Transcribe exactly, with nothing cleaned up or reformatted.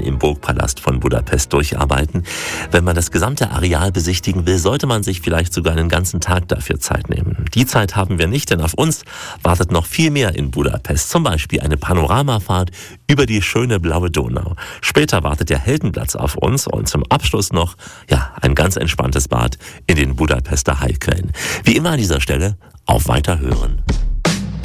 im Burgpalast von Budapest durcharbeiten. Wenn man das gesamte Areal besichtigen will, sollte man sich vielleicht sogar einen ganzen Tag dafür Zeit nehmen. Die Zeit haben wir nicht, denn auf uns wartet noch viel mehr in Budapest. Zum Beispiel eine Panoramafahrt über die schöne blaue Donau. Später wartet der Heldenplatz auf uns und zum Abschluss noch, ja, ein ganz entspanntes Bad in den Budapester Heilquellen. Wie immer an dieser Stelle, auf Weiterhören.